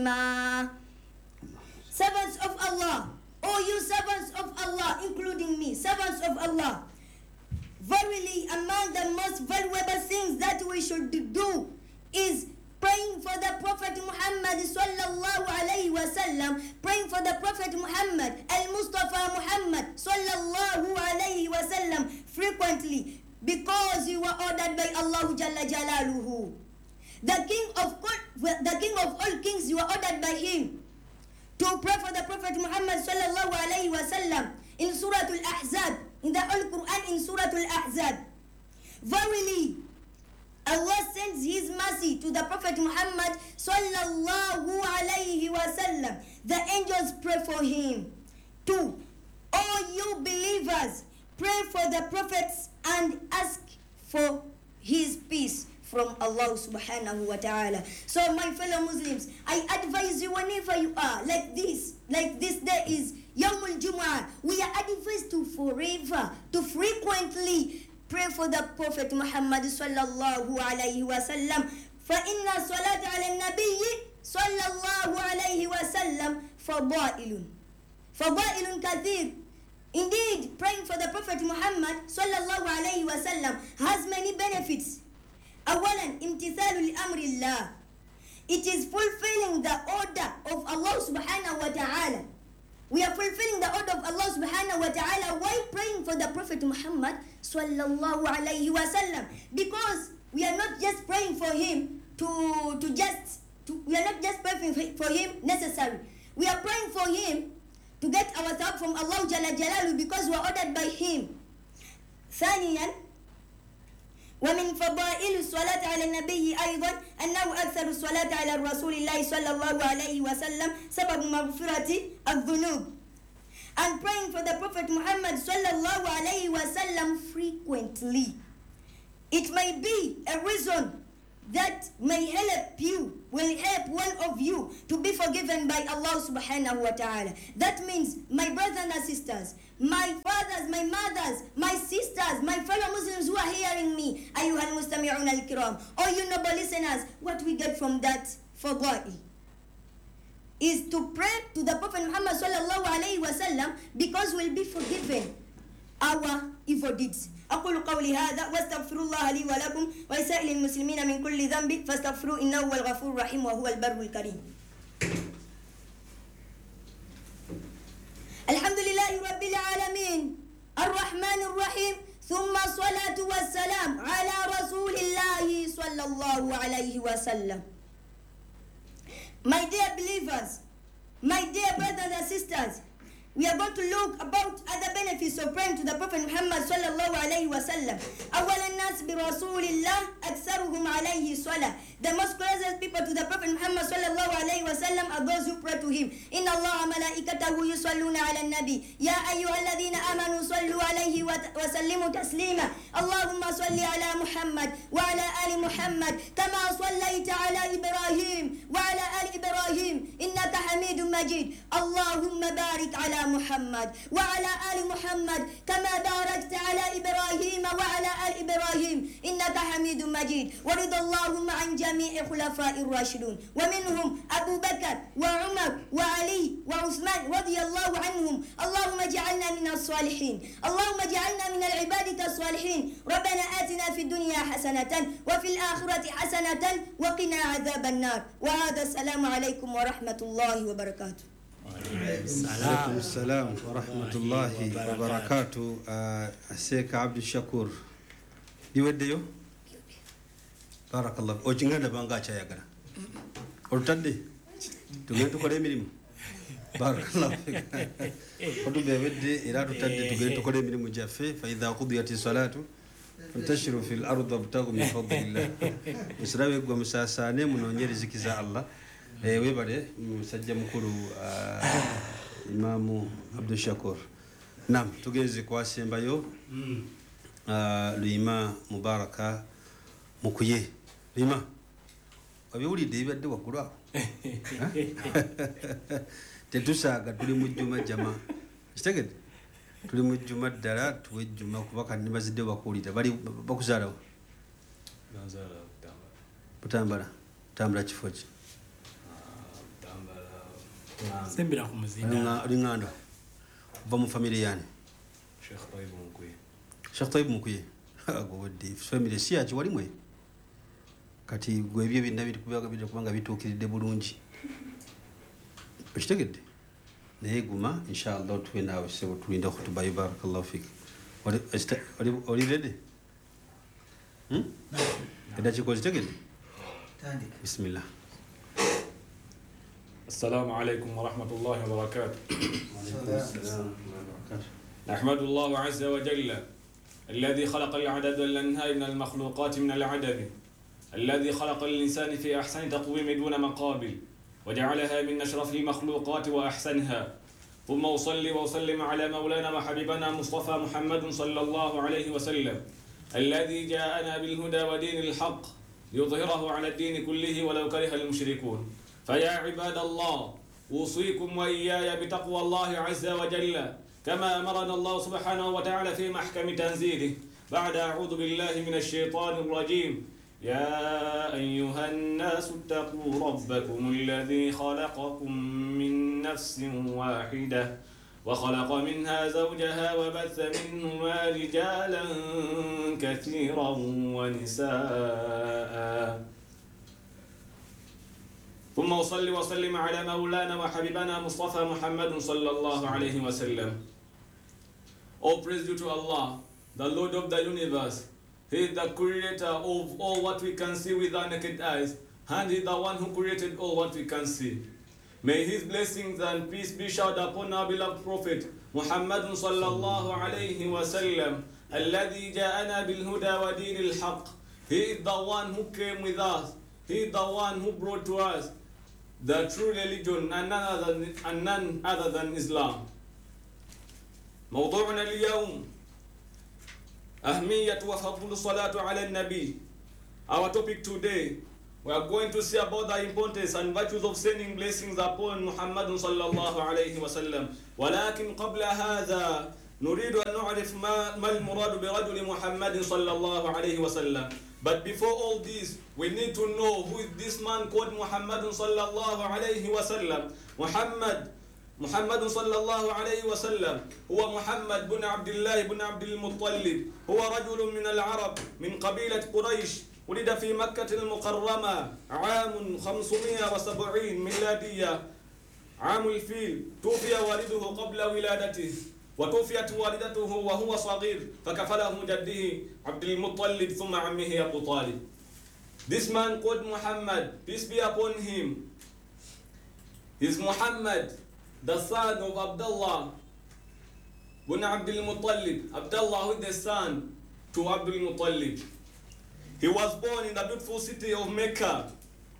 Servants of Allah, O you servants of Allah, including me, servants of Allah, verily among the most valuable things that we should do is praying for the Prophet Muhammad sallallahu alayhi wasallam, praying for the Prophet Muhammad, al-Mustafa Muhammad sallallahu alayhi wasallam frequently, because you were ordered by Allah Jalla Jalaluhu. The king of all kings, you were ordered by him to pray for the Prophet Muhammad sallallahu alayhi wasallam in Surah Al-Ahzab, in the Holy Quran, in Surah Al-Ahzab. Verily, Allah sends His mercy to the Prophet Muhammad sallallahu alayhi wasallam. The angels pray for him. 2. All you believers, pray for the prophets and ask for his peace from Allah subhanahu wa ta'ala. So my fellow Muslims, I advise you whenever you are like this day is Yawmul Jumu'ah, we are advised to forever, to frequently pray for the Prophet Muhammad sallallahu alayhi wa sallam. فَإِنَّ الصَّلَاةَ عَلَى النَّبِيِّ صَلَّى اللَّهُ عَلَيْهِ وَسَلَّمْ فَضَائِلٌ كَثِيرٌ. Indeed, praying for the Prophet Muhammad sallallahu alayhi wa sallam has many benefits. أولا امتثال الأمر الله. It is fulfilling the order of Allah subhanahu wa ta'ala. We are fulfilling the order of Allah subhanahu wa ta'ala while praying for the Prophet Muhammad sallallahu alayhi wa sallam. Because we are not just praying for him we are not just praying for him necessary. We are praying for him to get our thawab from Allah Jalla Jalaluhu because we are ordered by him. ثانيا ومن فضائل الصلاة على النبي أيضا أنه أكثر الصلاة على رسول الله صلى الله عليه وسلم سبب مغفرة الذنوب. And praying for the Prophet Muhammad sallallahu alayhi wasallam frequently, it may be a reason that will help one of you to be forgiven by Allah subhanahu wa ta'ala. That means, my brothers and sisters, my fathers, my mothers, my sisters, my fellow Muslims who are hearing me, ayyuhal mustami'un al-kiram, all you noble listeners, what we get from that fada'i is to pray to the Prophet Muhammad sallallahu alayhi wa sallam because we'll be forgiven our evil deeds. أقول قولي هذا واستغفر الله لي ولكم ولسائر المسلمين من كل ذنب فاستغفروه إنه هو الغفور الرحيم وهو البر الكريم. الحمد لله رب العالمين الرحمن الرحيم ثم الصلاة والسلام على رسول الله صلى الله عليه وسلم. My dear believers, my dear brothers and sisters, we are going to look about other benefits of praying to the Prophet Muhammad sallallahu alayhi wa sallam. أول الناس برسول الله أكثرهم عليه صلاة. The most closest people to the Prophet Muhammad sallallahu alayhi wa sallam are those who pray to him. إن الله ملائكته يصلون على النبي يا أيها الذين آمنوا صلوا عليه وسلموا تسليما. اللهم صل على محمد وعلى آل محمد كما صليت على إبراهيم وعلى آل إبراهيم إنك حميد مجيد. اللهم بارك على محمد وعلى آل محمد كما باركت على إبراهيم وعلى آل إبراهيم إنك حميد مجيد. ورضى اللهم عن جميع خلفاء الراشدون ومنهم أبو بكر وعمر وعلي وعثمان رضي الله عنهم. اللهم اجعلنا من الصالحين، اللهم اجعلنا من العبادة الصالحين. ربنا آتنا في الدنيا حسنة وفي الآخرة حسنة وقنا عذاب النار. وهذا السلام عليكم ورحمة الله وبركاته. عليكم السلام ورحمة الله وبركاته. الشيخ عبد الشكور يوديو بارك الله وجنغنا بانغاچا يغنا اورتدي تغيتو كوري ميريم بارك الله فيك ودو بيودي إرادو تدي تغيتو كوري ميريم جافي فإذا قضيت الصلاة فانتشروا في الأرض وابتغوا من فضل الله. إسراوي غومساساني منونيري زكيزا الله webale musajja mukulu Imamu Abdul Shakur. Naam, tugeze kwasembayo Luyima Mubaraka Mukuye. Luyima wabiwulidde ebibadde waggulu awo tetusaaga tuli mu jjuma jama kitegedde tuli mu jjuma ddala tuwe jjuma kuba kati nibazidde bakuwulira bali bakuzaalawo Butambala kifo ki sembera ku muzinda lingando va mu family yani Sheikh Taib Mukuye agodi family si achi walimwe kati gwe bye binabiri kubanga bitukiridde bulungi okitegedde naye guma inshallah tuwe nawe sebo tulinda khutuba barakallahu fik oli ready eda chikozi tegedde bismillah السلام عليكم ورحمة الله وبركاته. وعليكم السلام ورحمة الله وبركاته. نحمد الله عز وجل الذي خلق العدد والانهاء من المخلوقات من العدد، الذي خلق الإنسان في أحسن تقويم دون مقابل وجعلها من أشرف المخلوقات وأحسنها، ثم أصلي وأسلم على مولانا وحبيبنا مصطفى محمد صلى الله عليه وسلم الذي جاءنا بالهدى ودين الحق ليظهره على الدين كله ولو كره المشركون. فيا عباد الله أوصيكم وإياي بتقوى الله عز وجل كما أمرنا الله سبحانه وتعالى في محكم تنزيله بعد أعوذ بالله من الشيطان الرجيم. يا أيها الناس اتقوا ربكم الذي خلقكم من نفس واحدة وخلق منها زوجها وبث منهما رجالا كثيرا ونساء. ثم أصلي وسلم على مولانا وحبيبنا مصطفى محمد صلى الله عليه وسلم. All praise due to Allah, the Lord of the universe. He is the creator of all what we can see with our naked eyes, and He is the one who created all what we can see. May His blessings and peace be showered upon our beloved Prophet Muhammad sallallahu alayhi wa sallam, الذي جاءنا بالهدى ودين الحق. He is the one who came with us. He is the one who brought to us the true religion and none other than Islam. موضوعنا اليوم أهمية وفضل الصلاة على النبي. Our topic today, we are going to see about the importance and virtues of sending blessings upon Muhammad صلى الله عليه وسلم. ولكن قبل هذا نريد أن نعرف ما المراد برجل محمد صلى الله عليه وسلم. But before all this, we need to know who is this man called Muhammad sallallahu alayhi wa sallam. Muhammad sallallahu alayhi wa sallam هو محمد بن عبد الله بن عبد المطلب. هو رجل من العرب من قبيلة قريش، ولد في مكة المكرمة عام 570 ميلادية، عام الفيل. توفي والده قبل ولادته، وتوفيت والدته وهو صغير، فكفله جده عبد المطلب ثم عمه أبو طالب. This man called Muhammad, peace be upon him, is Muhammad, the son of Abdullah bin Abdul Muttalib. Abdullah is the son to Abdul Muttalib. He was born in the beautiful city of Mecca.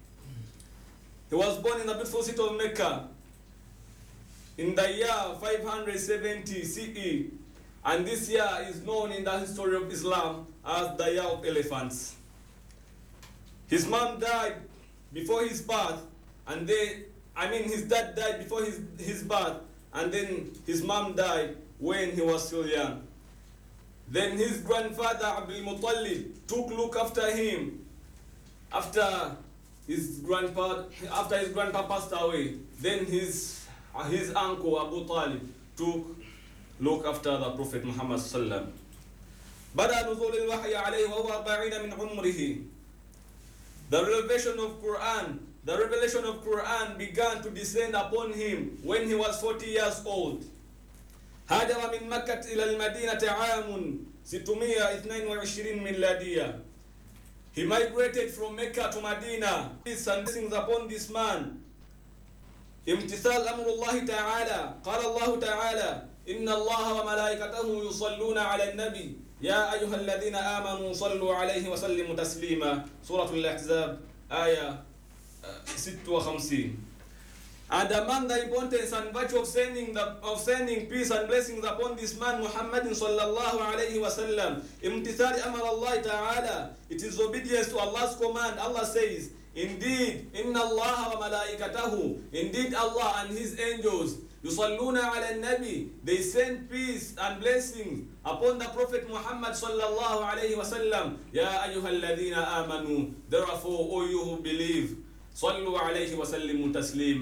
In the year 570 CE, and this year is known in the history of Islam as the year of elephants. His mom died before his birth, and his dad died before his birth, and then his mom died when he was still young. Then his grandfather Abdul Muttalib took look after him after his grandpa passed away. Then his uncle Abu Talib took look after the Prophet Muhammad sallam. بدأ نزول الوحي عليه وهو 40 من عمره. The revelation of Quran began to descend upon him when he was 40 years old. هاجر من مكة إلى المدينة عام 622 ميلادية. He migrated from Mecca to Medina. Peace and blessings upon this man. امتثال أمر الله تعالى. قال الله تعالى: إن الله وملائكته يصلون على النبي يا أيها الذين آمنوا صلوا عليه وسلموا تسليما. سورة الأحزاب آية 56. And among the importance and virtue of sending peace and blessings upon this man Muhammad sallallahu alayhi wa sallam, imtithal amar Allah ta'ala, it is obedience to Allah's command. Allah says, indeed, inna Allah wa malaikatahu, indeed Allah and His angels, yusalluna ala nabi, they send peace and blessings upon the Prophet Muhammad sallallahu alayhi wa sallam. Ya ayyuhalladhina amanu, therefore, O you who believe, sallu alayhi wa sallimu taslima,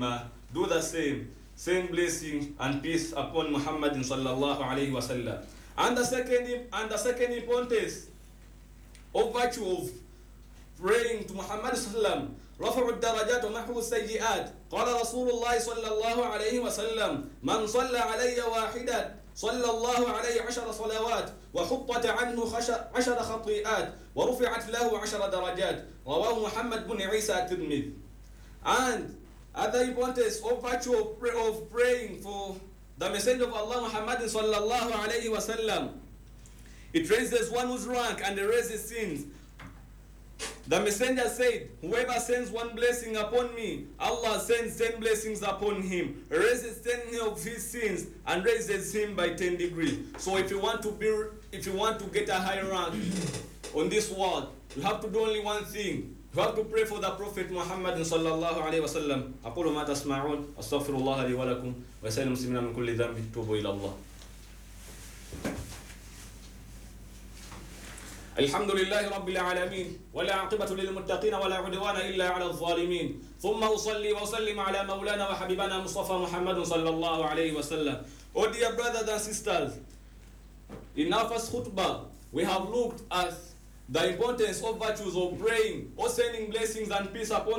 do the same. Same blessing and peace upon Muhammad sallallahu alayhi wa sallam. And the second importance of virtue of praying to Muhammad sallam, رفع الدرجات ومحو السيئات. قال رسول الله صلى الله عليه وسلم: من صلى علي واحدا صلى الله عليه 10 صلوات وحطت عنه 10 خطيئات ورفعت له 10 درجات. رواه محمد بن عيسى الترمذي. And other importance of virtue of praying for the Messenger of Allah Muhammad sallallahu alayhi wa sallam, it raises one's rank and erases sins. The Messenger said, whoever sends one blessing upon me, Allah sends 10 blessings upon him, erases 10 of his sins, and raises him by 10 degrees. So if you want to get a high rank on this world, you have to do only one thing. You have to pray for the Prophet Muhammad sallallahu alayhi wa sallam. أقول ما تسمعون أستغفر الله لي ولكم وسائر المسلمين من كل ذنب توبوا إلى الله. الحمد لله رب العالمين ولا عاقبة للمتقين ولا عدوان إلا على الظالمين ثم أصلي وأسلم على مولانا وحبيبنا مصطفى محمد صلى الله عليه وسلم. Oh dear brothers and sisters, in our first khutbah we have looked at the importance of virtues of praying or sending blessings and peace upon